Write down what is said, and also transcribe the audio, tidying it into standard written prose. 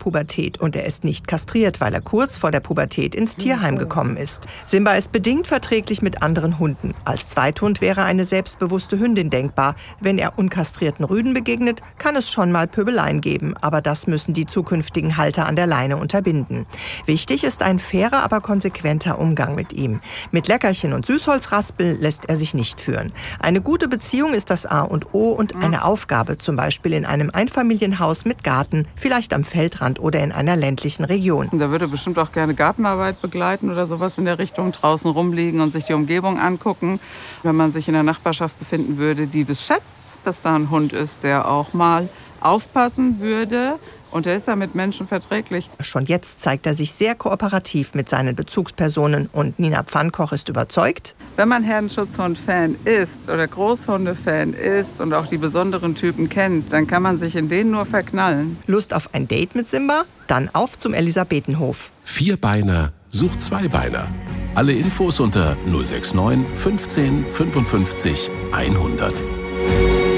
Pubertät und er ist nicht kastriert, weil er kurz vor der Pubertät ins Tierheim gekommen ist. Simba ist bedingt verträglich mit anderen Hunden. Als Zweithund wäre eine selbstbewusste Hündin denkbar. Wenn er unkastrierten Rüden begegnet, kann es schon mal Pöbeleien geben. Aber das müssen die zukünftigen Halter an der Leine unterbinden. Wichtig ist ein fairer, aber konsequenter Umgang mit ihm. Mit Leckerchen und Süßholzraspel lässt er sich nicht führen. Eine gute Beziehung ist das A und O und eine Aufgabe, zum Beispiel in einem Einfamilienhaus mit Garten, vielleicht am Feldrand oder in einer ländlichen Region. Der würde bestimmt auch gerne Gartenarbeit begleiten oder sowas in der Richtung, draußen rumliegen und sich die Umgebung angucken. Wenn man sich in der Nachbarschaft befinden würde, die das schätzt, dass da ein Hund ist, der auch mal aufpassen würde. Und er ist ja mit Menschen verträglich. Schon jetzt zeigt er sich sehr kooperativ mit seinen Bezugspersonen und Nina Pfannkoch ist überzeugt: Wenn man Herdenschutzhund-Fan ist oder Großhunde-Fan ist und auch die besonderen Typen kennt, dann kann man sich in denen nur verknallen. Lust auf ein Date mit Simba? Dann auf zum Elisabethenhof. Vierbeiner sucht Zweibeiner. Alle Infos unter 069 15 55 100.